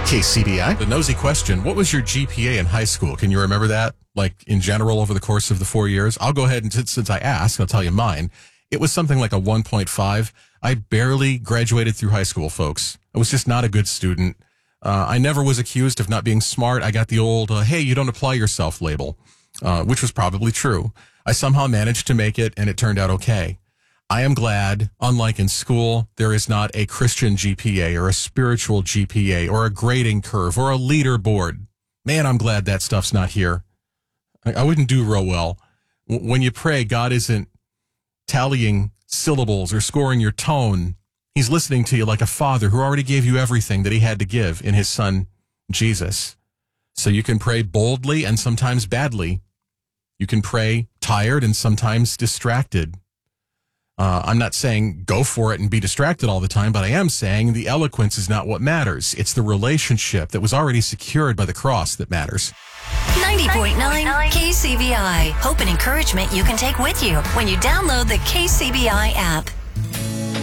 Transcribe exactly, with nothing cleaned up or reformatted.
K C B I. The nosy question, what was your G P A in high school? Can you remember that? Like in general over the course of the four years? I'll go ahead and t- since I asked, I'll tell you mine. It was something like a one point five. I barely graduated through high school, folks. I was just not a good student. Uh, I never was accused of not being smart. I got the old, uh, hey, you don't apply yourself label, uh, which was probably true. I somehow managed to make it, and it turned out okay. I am glad, unlike in school, there is not a Christian G P A or a spiritual G P A or a grading curve or a leaderboard. Man, I'm glad that stuff's not here. I, I wouldn't do real well. W- when you pray, God isn't tallying syllables or scoring your tone. He's listening to you like a father who already gave you everything that he had to give in his son, Jesus. So you can pray boldly and sometimes badly. You can pray tired and sometimes distracted. Uh, I'm not saying go for it and be distracted all the time, but I am saying the eloquence is not what matters. It's the relationship that was already secured by the cross that matters. ninety point nine K C B I. Hope and encouragement you can take with you when you download the K C B I app.